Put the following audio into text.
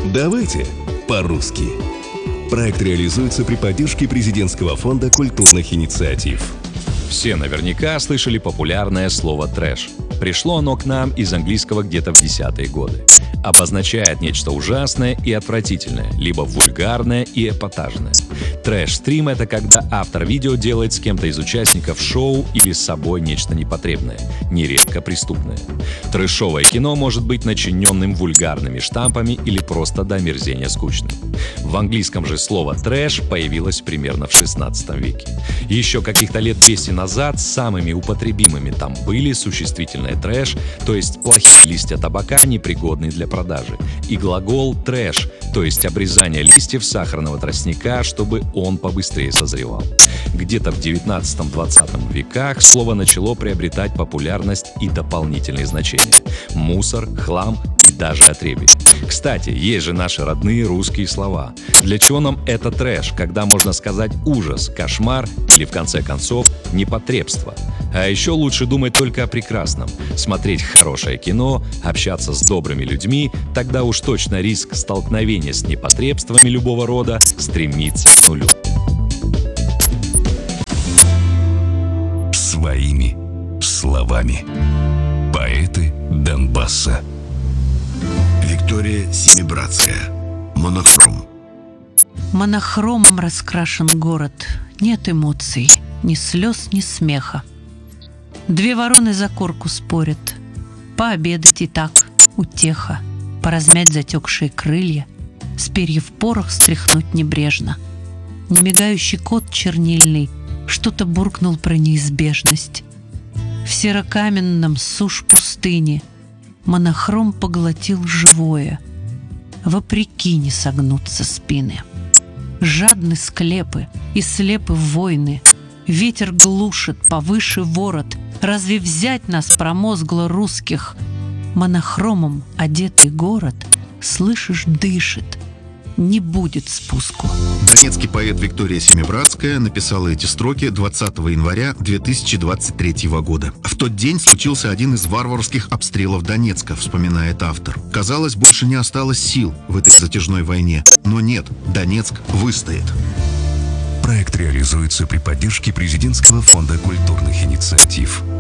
Давайте по-русски. Проект реализуется при поддержке президентского фонда культурных инициатив. Все наверняка слышали популярное слово «трэш». Пришло оно к нам из английского где-то в 10-е годы. Обозначает нечто ужасное и отвратительное, либо вульгарное и эпатажное. Трэш-стрим — это когда автор видео делает с кем-то из участников шоу или с собой нечто непотребное, нередко преступное. Трэшовое кино может быть начиненным вульгарными штампами или просто до омерзения скучным. В английском же слово «трэш» появилось примерно в 16 веке. Еще каких-то лет 200 назад самыми употребимыми там были существительное «трэш», то есть плохие листья табака, непригодные для продажи, и глагол «трэш», то есть обрезание листьев сахарного тростника, чтобы он побыстрее созревал. Где-то в 19-20 веках слово начало приобретать популярность и дополнительные значения – мусор, хлам и даже отребье. Кстати, есть же наши родные русские слова. Для чего нам это трэш, когда можно сказать ужас, кошмар или, в конце концов, непотребство? А еще лучше думать только о прекрасном, смотреть хорошее кино, общаться с добрыми людьми, тогда уж точно риск столкновения с непотребствами любого рода стремится к нулю. Своими словами. Поэты Донбасса. Виктория Семибратская. Монохром. Монохромом раскрашен город. Нет эмоций, ни слез, ни смеха. Две вороны за корку спорят. Пообедать и так, утеха. Поразмять затекшие крылья, с перьев порох стряхнуть небрежно. Немигающий кот чернильный что-то буркнул про неизбежность. В серокаменном сушь пустыни монохром поглотил живое. Вопреки не согнутся спины. Жадны склепы и слепы войны. Ветер глушит повыше ворот. Разве взять нас промозгло русских? Монохромом одетый город, слышишь, дышит. Не будет спуску. Донецкий поэт Виктория Семибратская написала эти строки 20 января 2023 года. В тот день случился один из варварских обстрелов Донецка, вспоминает автор. Казалось, больше не осталось сил в этой затяжной войне. Но нет, Донецк выстоит. Проект реализуется при поддержке президентского фонда культурных инициатив.